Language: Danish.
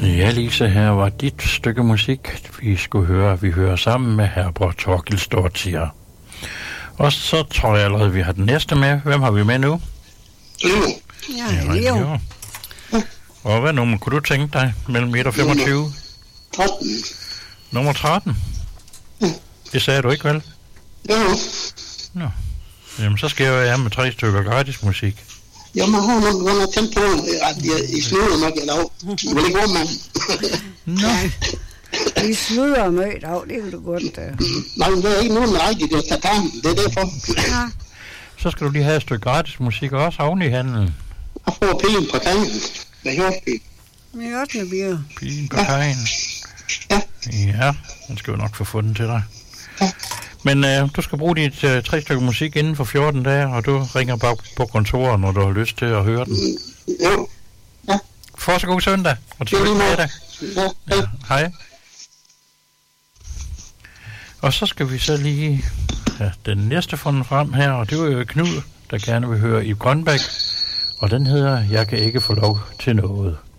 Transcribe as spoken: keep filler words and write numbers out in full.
Ja, Lise, her var dit stykke musik, vi skulle høre. Vi hører sammen med Herbert Torkild Stortier. Og så tror jeg allerede, vi har den næste med. Hvem har vi med nu? Leo. Ja, Leo. Og hvad nummer kunne du tænke dig mellem et og femogtyve? tretten. Nummer tretten? Ja. Det sagde du ikke, vel? Jo. Nå. Jamen, så skal jeg have med tre stykker gratis musik. Jo, man har nogle gange tænkt på, at jeg, I slutter nok i dag. I vil ikke gå, mand. Nå. Vi slutter med i dag, det kan du godt. Uh. Nej, men det er ikke nogen rigtigt, der tager gang. Det er derfor. Ja. Så skal du lige have et stykke gratis musik også oven i handlen. Jeg får pigen på kajen. Hvad hører vi? Med ottende bier. Pigen på kajen. Ja. Ja, den skal jo nok få fundet til dig. Ja. Men øh, du skal bruge dit øh, tre stykker musik inden for fjorten dage, og du ringer bare på kontoret, når du har lyst til at høre den. Jo. Ja. For så god søndag, og tillykke med dig. Ja, hej. Hej. Og så skal vi så lige have den næste fundet frem her, og det er jo Knud, der gerne vil høre i Grønbæk, og den hedder Jeg kan ikke få lov til noget.